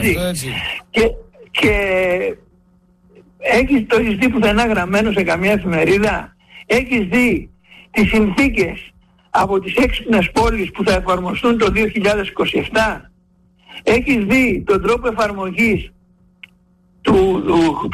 Και το έχεις δει πουθενά γραμμένο σε καμία εφημερίδα? Έχεις δει τις συνθήκες από τις έξυπνες πόλεις που θα εφαρμοστούν το 2027? Έχεις δει τον τρόπο εφαρμογής του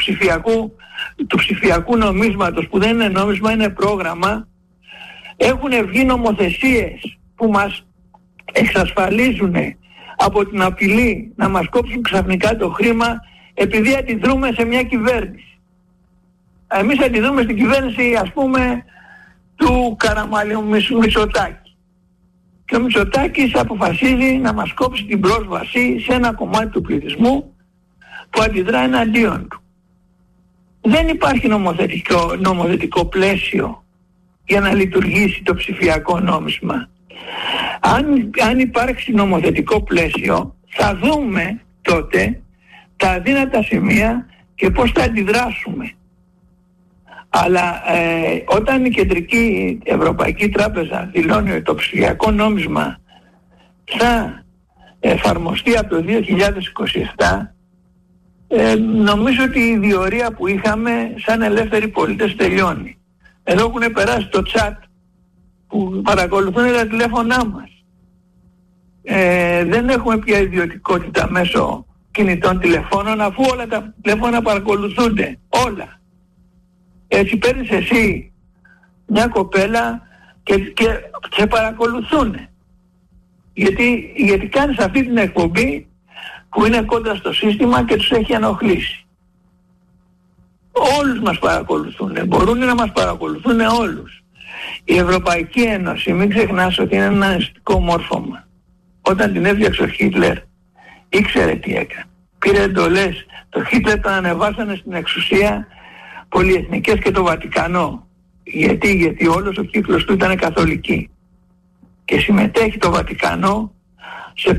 ψηφιακού νομίσματος, που δεν είναι νόμισμα, είναι πρόγραμμα? Έχουν βγει νομοθεσίες που μας εξασφαλίζουν από την απειλή να μας κόψουν ξαφνικά το χρήμα επειδή αντιδρούμε σε μια κυβέρνηση. Εμείς αντιδρούμε στην κυβέρνηση, ας πούμε, του Καραμαλιού Μητσοτάκη. Και ο Μητσοτάκης αποφασίζει να μας κόψει την πρόσβαση σε ένα κομμάτι του πληθυσμού που αντιδρά εναντίον του. Δεν υπάρχει νομοθετικό πλαίσιο για να λειτουργήσει το ψηφιακό νόμισμα. Αν υπάρξει νομοθετικό πλαίσιο, θα δούμε τότε τα αδύνατα σημεία και πώς θα αντιδράσουμε. Αλλά όταν η Κεντρική Ευρωπαϊκή Τράπεζα δηλώνει ότι το ψηφιακό νόμισμα θα εφαρμοστεί από το 2027, νομίζω ότι η διορία που είχαμε σαν ελεύθεροι πολίτες τελειώνει. Εδώ έχουν περάσει το chat που παρακολουθούν τα τηλέφωνά μας. Δεν έχουμε πια ιδιωτικότητα μέσω κινητών τηλεφώνων, αφού όλα τα τηλέφωνα παρακολουθούνται. Όλα. Έτσι παίρνεις εσύ μια κοπέλα και σε παρακολουθούν. Γιατί κάνεις αυτή την εκπομπή που είναι κόντρα στο σύστημα και τους έχει ενοχλήσει. Όλους μας παρακολουθούν. Μπορούν να μας παρακολουθούν όλους. Η Ευρωπαϊκή Ένωση, μην ξεχνάς ότι είναι ένα αισθητικό μόρφωμα. Όταν την έφτιαξε ο Χίτλερ, ήξερε τι έκανε. Πήρε εντολές. Το Χίτλερ τον ανεβάσανε στην εξουσία πολυεθνικές και το Βατικανό. Γιατί όλος ο κύκλος του ήταν καθολική. Και συμμετέχει το Βατικανό σε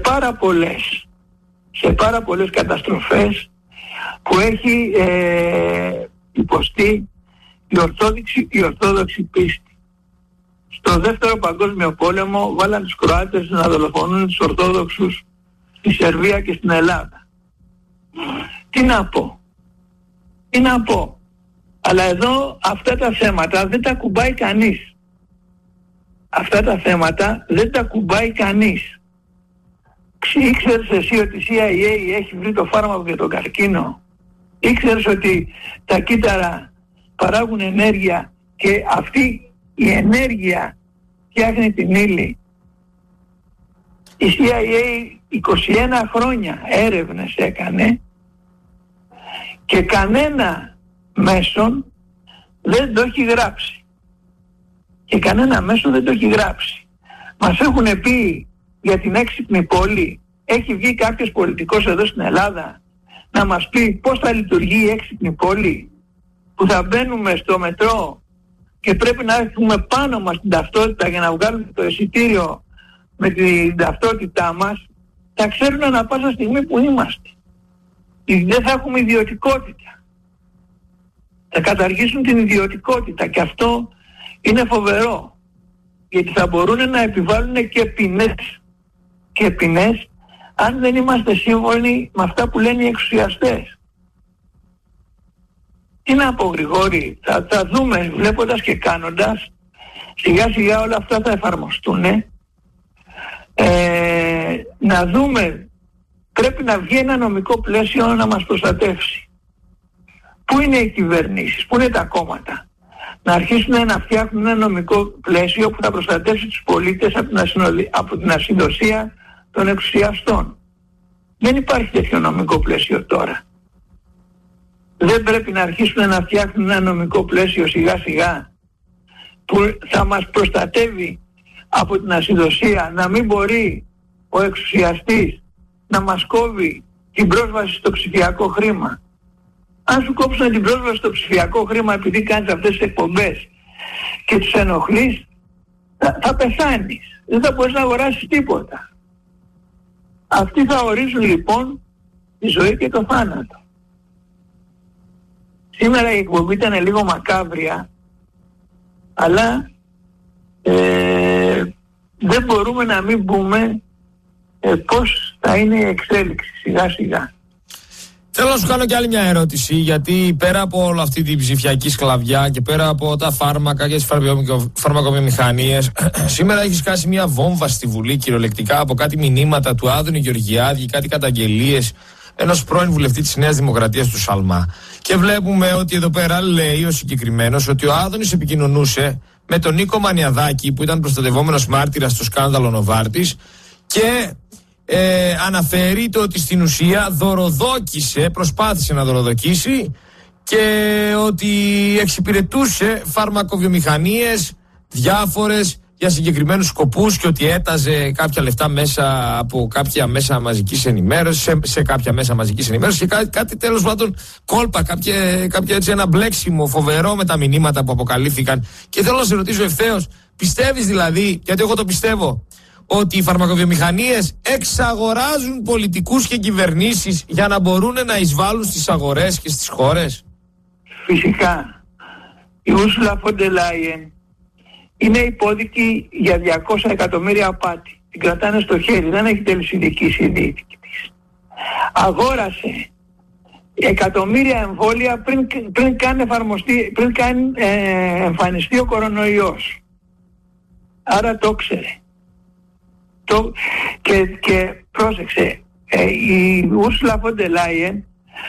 πάρα πολλές καταστροφές που έχει υποστεί η Ορθόδοξη πίστη. Στο δεύτερο παγκόσμιο πόλεμο βάλαν τους Κροάτες να δολοφονούν τους Ορθόδοξους στη Σερβία και στην Ελλάδα. Τι να πω. Αλλά εδώ αυτά τα θέματα δεν τα κουμπάει κανείς. Ήξερες εσύ ότι η CIA έχει βρει το φάρμακο για τον καρκίνο? Ήξερες ότι τα κύτταρα παράγουν ενέργεια και αυτή η ενέργεια φτιάχνει την ύλη? Η CIA 21 χρόνια έρευνες έκανε και κανένα μέσον δεν το έχει γράψει. Μας έχουν πει για την έξυπνη πόλη. Έχει βγει κάποιος πολιτικός εδώ στην Ελλάδα να μας πει πώς θα λειτουργεί η έξυπνη πόλη, που θα μπαίνουμε στο μετρό και πρέπει να έχουμε πάνω μας την ταυτότητα για να βγάλουμε το εισιτήριο με την ταυτότητά μας? Θα ξέρουν ανά πάσα στιγμή που είμαστε. Δεν θα έχουμε ιδιωτικότητα. Θα καταργήσουν την ιδιωτικότητα και αυτό είναι φοβερό, γιατί θα μπορούν να επιβάλλουν και ποινές αν δεν είμαστε σύμφωνοι με αυτά που λένε οι εξουσιαστές. Τι να πω, Γρηγόρη, θα δούμε, βλέποντας και κάνοντας, σιγά σιγά όλα αυτά θα εφαρμοστούν. Να δούμε, πρέπει να βγει ένα νομικό πλαίσιο να μας προστατεύσει. Πού είναι οι κυβερνήσεις, πού είναι τα κόμματα? Να αρχίσουν να φτιάχνουν ένα νομικό πλαίσιο που θα προστατεύσει τους πολίτες από την ασυδοσία των εξουσιαστών. Δεν υπάρχει τέτοιο νομικό πλαίσιο τώρα. Δεν πρέπει να αρχίσουν να φτιάχνουν ένα νομικό πλαίσιο σιγά σιγά που θα μας προστατεύει από την ασυδοσία, να μην μπορεί ο εξουσιαστής να μας κόβει την πρόσβαση στο ψηφιακό χρήμα? Αν σου κόψουν την πρόσβαση στο ψηφιακό χρήμα επειδή κάνεις αυτές τις εκπομπές και τους ενοχλείς, θα πεθάνεις. Δεν θα μπορείς να αγοράσεις τίποτα. Αυτοί θα ορίζουν λοιπόν τη ζωή και το θάνατο. Σήμερα η εκπομπή ήταν λίγο μακάβρια, αλλά δεν μπορούμε να μην πούμε πώς θα είναι η εξέλιξη σιγά σιγά. Θέλω να σου κάνω και άλλη μια ερώτηση, γιατί πέρα από όλη αυτή την ψηφιακή σκλαβιά και πέρα από τα φάρμακα και τις φαρμακοβιομηχανίες, σήμερα έχει σκάσει μια βόμβα στη Βουλή κυριολεκτικά από κάτι μηνύματα του Άδωνη Γεωργιάδη, κάτι καταγγελίες ενός πρώην βουλευτή της Νέας Δημοκρατίας του Σαλμά. Και βλέπουμε ότι εδώ πέρα λέει ο συγκεκριμένος ότι ο Άδωνης επικοινωνούσε με τον Νίκο Μανιαδάκη, που ήταν προστατευόμενος μάρτυρας στο σκάνδαλο Νοβάρτης, και αναφέρει το ότι στην ουσία προσπάθησε να δωροδοκίσει και ότι εξυπηρετούσε φαρμακοβιομηχανίες διάφορες για συγκεκριμένους σκοπούς και ότι έταζε κάποια λεφτά μέσα από κάποια μέσα μαζικής ενημέρωσης, σε κάποια μέσα μαζικής ενημέρωσης και κάτι τέλος πάντων κόλπα, κάποια έτσι ένα μπλέξιμο φοβερό με τα μηνύματα που αποκαλύφθηκαν. Και θέλω να σε ρωτήσω ευθέως, πιστεύεις δηλαδή, γιατί εγώ το πιστεύω, ότι οι φαρμακοβιομηχανίες εξαγοράζουν πολιτικούς και κυβερνήσεις για να μπορούν να εισβάλλουν στις αγορές και στις χώρες? Φυσικά. Η Ursula von der Leyen είναι υπόδικη για 200 εκατομμύρια απάτη. Την κρατάνε στο χέρι, δεν έχει τελεσυνδικήσει η δίκη της. Αγόρασε εκατομμύρια εμβόλια πριν καν εμφανιστεί ο κορονοϊός. Άρα το ξέρε. Και πρόσεξε, η Ursula von der Leyen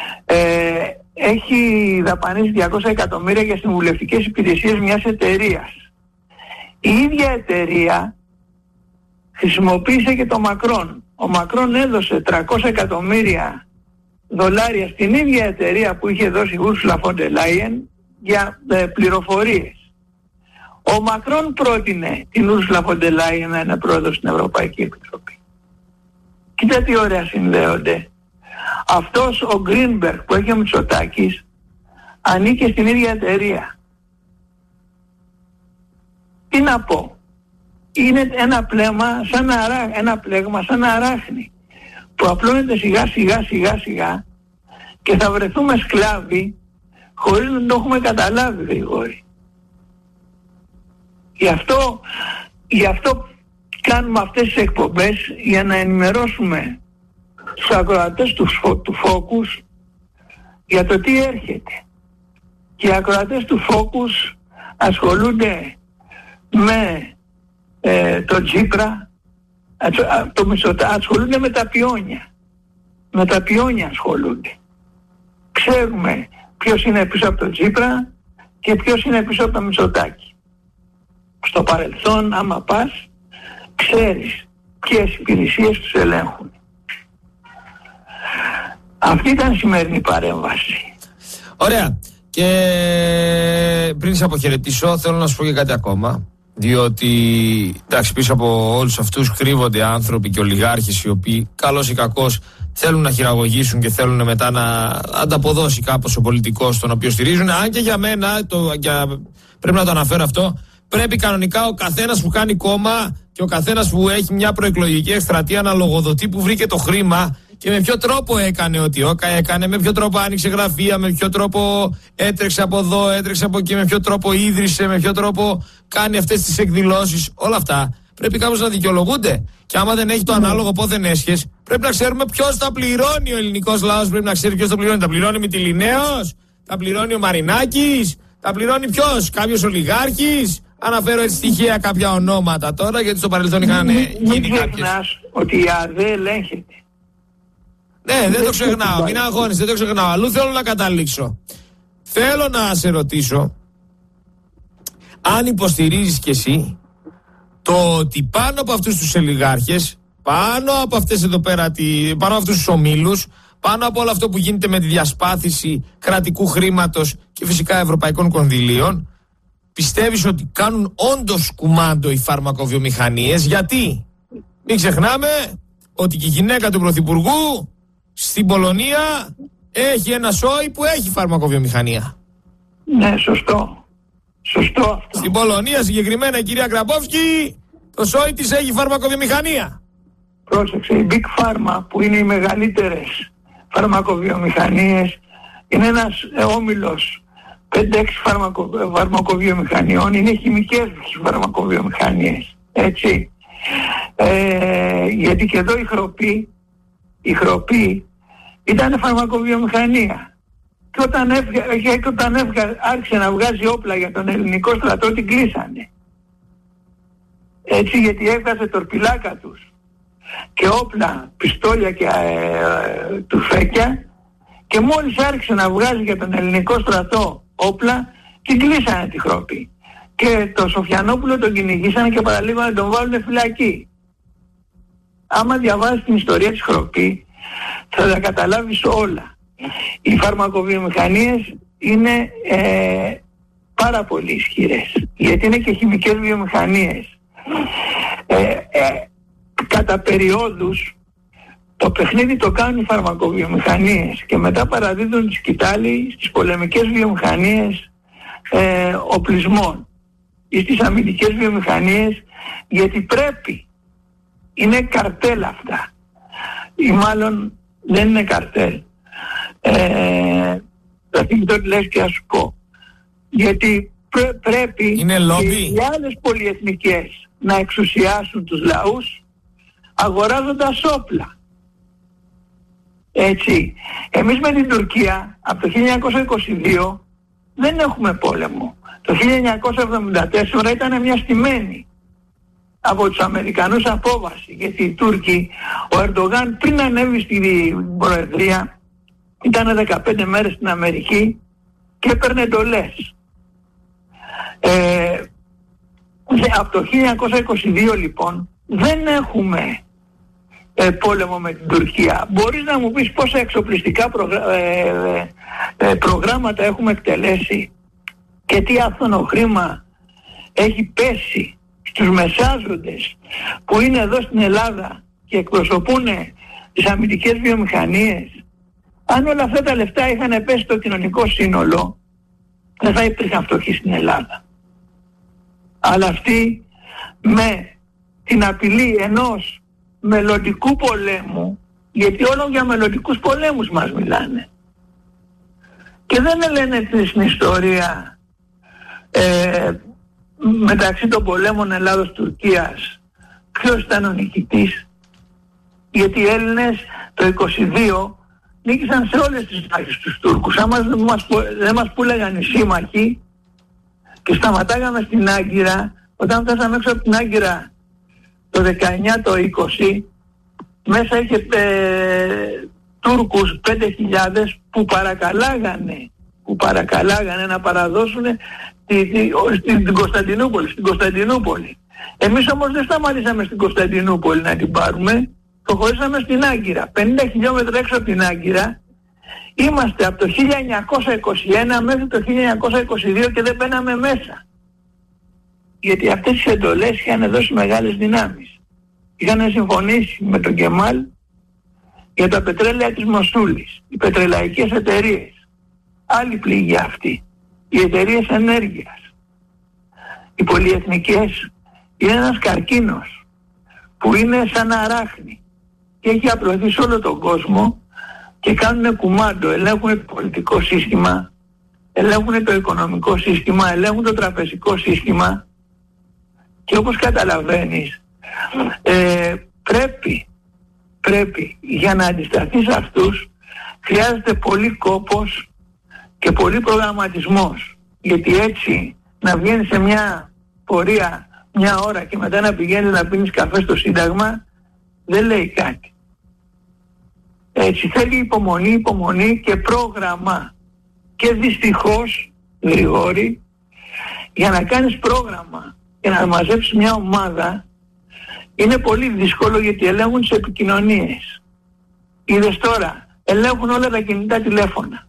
έχει δαπανίσει 200 εκατομμύρια για συμβουλευτικές υπηρεσίες μιας εταιρείας. Η ίδια εταιρεία χρησιμοποίησε και το Μακρόν. Ο Μακρόν έδωσε 300 εκατομμύρια δολάρια στην ίδια εταιρεία που είχε δώσει η Ursula von der Leyen για πληροφορίες. Ο Μακρόν πρότεινε την Ursula von der Leyen να είναι πρόεδρος στην Ευρωπαϊκή Επιτροπή. Κοίτα τι ωραία συνδέονται. Αυτός ο Γκρίνμπεργκ που έχει ο Μητσοτάκης ανήκε στην ίδια εταιρεία. Τι να πω. Είναι ένα πλέγμα σαν αράχνη που απλώνεται σιγά και θα βρεθούμε σκλάβοι χωρίς να το έχουμε καταλάβει γρήγοροι. Γι' αυτό κάνουμε αυτές τις εκπομπές, για να ενημερώσουμε τους ακροατές του Focus για το τι έρχεται. Και οι ακροατές του Focus ασχολούνται με το Τσίπρα, ασχολούνται με τα πιόνια. Με τα πιόνια ασχολούνται. Ξέρουμε ποιος είναι πίσω από το Τσίπρα και ποιος είναι πίσω από το Μητσοτάκη. Στο παρελθόν, άμα πας, ξέρεις ποιες υπηρεσίες τους ελέγχουν. Αυτή ήταν η σημερινή παρέμβαση. Ωραία. Και πριν σε αποχαιρετήσω, θέλω να σου πω και κάτι ακόμα. Διότι, εντάξει, πίσω από όλους αυτούς κρύβονται άνθρωποι και ολιγάρχες οι οποίοι, καλός ή κακός, θέλουν να χειραγωγήσουν και θέλουν μετά να ανταποδώσει κάπως ο πολιτικός τον οποίο στηρίζουν. Αν και για μένα, πρέπει να το αναφέρω αυτό, πρέπει κανονικά ο καθένας που κάνει κόμμα και ο καθένας που έχει μια προεκλογική εκστρατεία να λογοδοτεί που βρήκε το χρήμα και με ποιο τρόπο έκανε ό,τι έκανε, με ποιο τρόπο άνοιξε γραφεία, με ποιο τρόπο έτρεξε από εδώ, έτρεξε από εκεί, με ποιο τρόπο ίδρυσε, με ποιο τρόπο κάνει αυτές τις εκδηλώσεις. Όλα αυτά πρέπει κάπως να δικαιολογούνται. Και άμα δεν έχει το ανάλογο πόθεν έσχες, πρέπει να ξέρουμε ποιος τα πληρώνει. Ο ελληνικός λαός πρέπει να ξέρει ποιος τα πληρώνει. Τα πληρώνει η Μυτιληναίος, τα πληρώνει ο Μαρινάκης, τα πληρώνει ποιος, κάποιος ολιγάρχης? Αναφέρω έτσι στοιχεία κάποια ονόματα τώρα, γιατί στο παρελθόν είχαν γίνει κάποιες. Μην ξεχνάς ότι η ΑΔΕ ελέγχεται. Ναι, δεν το ξεχνάω, μην αγχώνεσαι, δεν το ξεχνάω. Αλλού θέλω να καταλήξω. Θέλω να σε ρωτήσω αν υποστηρίζεις κι εσύ το ότι πάνω από αυτούς τους ολιγάρχες, πάνω από αυτές εδώ πέρα, πάνω από αυτούς τους ομίλους, πάνω από όλο αυτό που γίνεται με τη διασπάθηση κρατικού χρήματος και φυσικά ευρωπαϊκών κονδυλίων, πιστεύεις ότι κάνουν όντως κουμάντο οι φαρμακοβιομηχανίες? Γιατί μην ξεχνάμε ότι και η γυναίκα του Πρωθυπουργού στην Πολωνία έχει ένα σόι που έχει φαρμακοβιομηχανία. Ναι, σωστό αυτό. Στην Πολωνία συγκεκριμένα η κυρία Γκραμπόφσκι, το σόι της έχει φαρμακοβιομηχανία. Πρόσεξε, η Big Pharma που είναι οι μεγαλύτερες φαρμακοβιομηχανίες, είναι ένας όμιλος 5-6 φαρμακοβιομηχανιών, είναι χημικές φαρμακοβιομηχανίες, έτσι. Γιατί και εδώ η χροπή ήταν φαρμακοβιομηχανία. Και όταν άρχισε να βγάζει όπλα για τον ελληνικό στρατό, την κλείσανε. Έτσι, γιατί έβγαζε τορπιλάκα τους και όπλα, πιστόλια και τουφέκια, και μόλις άρχισε να βγάζει για τον ελληνικό στρατό όπλα, την κλείσανε τη Χροπή. Και το Σοφιανόπουλο τον κυνηγήσανε και παραλίγο να τον βάλουν φυλακή. Άμα διαβάζεις την ιστορία της Χροπή, θα τα καταλάβεις όλα. Οι φαρμακοβιομηχανίες είναι πάρα πολύ ισχυρές, γιατί είναι και χημικές βιομηχανίες. Κατά περιόδους το παιχνίδι το κάνουν οι φαρμακοβιομηχανίες και μετά παραδίδουν τη σκητάλη στις πολεμικές βιομηχανίες οπλισμών ή στις αμυντικές βιομηχανίες, γιατί πρέπει. Είναι καρτέλ αυτά, ή μάλλον δεν είναι καρτέλ. Θα θυμηθώ τι λες και θα σου πω. Γιατί πρέπει είναι οι άλλες πολυεθνικές να εξουσιάσουν τους λαούς αγοράζοντας όπλα. Έτσι. Εμείς με την Τουρκία από το 1922 δεν έχουμε πόλεμο. Το 1974 ήταν μια στημένη από τους Αμερικανούς απόβαση, γιατί οι Τούρκοι, ο Ερντογάν πριν ανέβει στην Προεδρία ήταν 15 μέρες στην Αμερική και έπαιρνε εντολές. Από το 1922 λοιπόν δεν έχουμε πόλεμο με την Τουρκία. Μπορείς να μου πεις πόσα εξοπλιστικά προγράμματα έχουμε εκτελέσει και τι άφθονο χρήμα έχει πέσει στους μεσάζοντες που είναι εδώ στην Ελλάδα και εκπροσωπούν τις αμυντικές βιομηχανίες? Αν όλα αυτά τα λεφτά είχαν πέσει στο κοινωνικό σύνολο, δεν θα υπήρχαν φτωχοί στην Ελλάδα. Αλλά αυτοί με την απειλή ενός μελλοντικού πολέμου, γιατί όλο για μελλοντικούς πολέμους μας μιλάνε, και δεν λένε στην ιστορία μεταξύ των πολέμων Ελλάδος-Τουρκίας ποιος ήταν ο νικητής, γιατί οι Έλληνες το 22 νίκησαν σε όλες τις μάχες τους Τούρκους. Άμα δεν μας πούλεγαν οι σύμμαχοι και σταματάγαμε στην Άγκυρα, όταν φτάσαμε έξω από την Άγκυρα το 19, το 20, μέσα είχε Τούρκους 5.000 που παρακαλάγανε να παραδώσουν στην Κωνσταντινούπολη. Εμείς όμως δεν σταματήσαμε στην Κωνσταντινούπολη να την πάρουμε, προχωρήσαμε στην Άγκυρα. 50 χιλιόμετρα έξω από την Άγκυρα είμαστε από το 1921 μέχρι το 1922 και δεν μπαίναμε μέσα. Γιατί αυτές τις εντολές είχαν δώσει μεγάλες δυνάμεις. Είχαν συμφωνήσει με τον Κεμάλ για τα πετρέλαια της Μοσούλης, οι πετρελαϊκές εταιρείες. Άλλη πληγή αυτή. Οι εταιρείες ενέργειας. Οι πολυεθνικές είναι ένας καρκίνος που είναι σαν αράχνη και έχει απλωθεί σε όλο τον κόσμο και κάνουν κουμάντο, ελέγχουν το πολιτικό σύστημα, ελέγχουν το οικονομικό σύστημα, ελέγχουν το τραπεζικό σύστημα, και όπως καταλαβαίνεις πρέπει για να αντισταθείς σε αυτούς χρειάζεται πολύ κόπος και πολύ προγραμματισμός, γιατί έτσι να βγαίνεις σε μια πορεία μια ώρα και μετά να πηγαίνεις να πίνεις καφέ στο Σύνταγμα δεν λέει κάτι. Έτσι θέλει υπομονή και πρόγραμμα, και δυστυχώς Γρηγόρη, για να κάνεις πρόγραμμα και να μαζέψεις μια ομάδα είναι πολύ δύσκολο, γιατί ελέγχουν τις επικοινωνίες. Είδες τώρα, ελέγχουν όλα τα κινητά τηλέφωνα.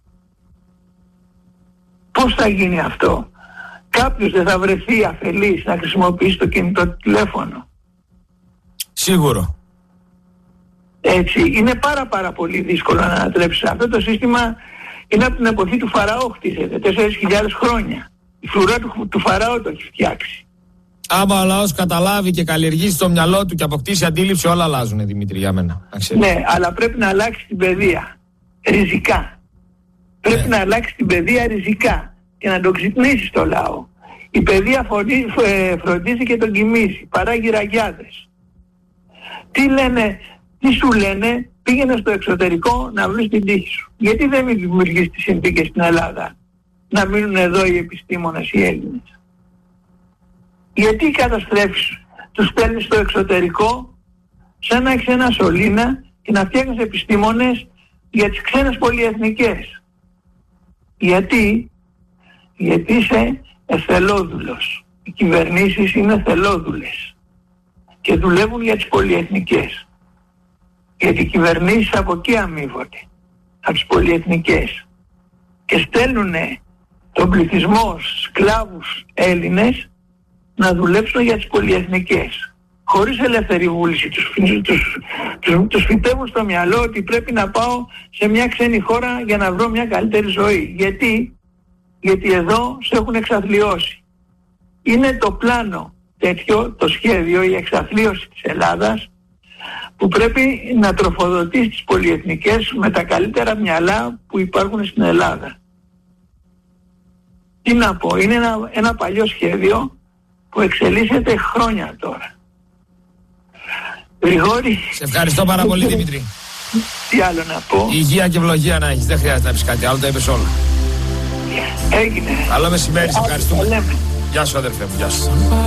Πώς θα γίνει αυτό? Κάποιος δεν θα βρεθεί αφελής να χρησιμοποιήσει το κινητό τηλέφωνο? Σίγουρο. Έτσι, είναι πάρα πολύ δύσκολο να ανατρέψεις. Αυτό το σύστημα είναι από την εποχή του Φαραώ, χτίζεται 4.000 χρόνια. Η φρουρά του Φαραώ το έχει φτιάξει. Άμα ο λαός καταλάβει και καλλιεργήσει το μυαλό του και αποκτήσει αντίληψη, όλα αλλάζουν, Δημήτρη, για μένα. Ναι, αλλά πρέπει να αλλάξει την παιδεία ριζικά. Πρέπει να αλλάξει την παιδεία ριζικά και να τον ξυπνήσει το λαό. Η παιδεία φροντίζει και τον κοιμίζει, παράγει ραγιάδες. Τι σου λένε? πήγαινε στο εξωτερικό να βρεις την τύχη σου. Γιατί δεν δημιουργείς τις συνθήκες στην Ελλάδα να μείνουν εδώ οι επιστήμονες οι Έλληνες? Γιατί καταστρέφεις, τους στέλνεις στο εξωτερικό σαν να έχεις ένα σωλήνα και να φτιάχνεις επιστήμονες για τις ξένες πολυεθνικές? Γιατί είσαι εθελόδουλος. Οι κυβερνήσεις είναι εθελόδουλες και δουλεύουν για τις πολυεθνικές. Γιατί οι κυβερνήσεις από εκεί αμείβονται, από τις πολυεθνικές, και στέλνουν τον πληθυσμό σκλάβους Έλληνες να δουλέψουν για τις πολυεθνικές. Χωρίς ελεύθερη βούληση. Τους φυτεύουν στο μυαλό ότι πρέπει να πάω σε μια ξένη χώρα για να βρω μια καλύτερη ζωή. Γιατί εδώ σε έχουν εξαθλιώσει. Είναι το πλάνο τέτοιο, το σχέδιο, η εξαθλίωση της Ελλάδας, που πρέπει να τροφοδοτήσει τις πολυεθνικές με τα καλύτερα μυαλά που υπάρχουν στην Ελλάδα. Τι να πω, είναι ένα παλιό σχέδιο που εξελίσσεται χρόνια τώρα. Γρηγόρη. Σε ευχαριστώ πάρα πολύ, Δημήτρη. Τι άλλο να πω? Υγεία και ευλογία να έχεις, δεν χρειάζεται να πεις κάτι άλλο, τα είπες όλα. Έγινε. Καλό μεσημέρι, σε ευχαριστούμε. Γεια σου αδερφέ μου, γεια σου.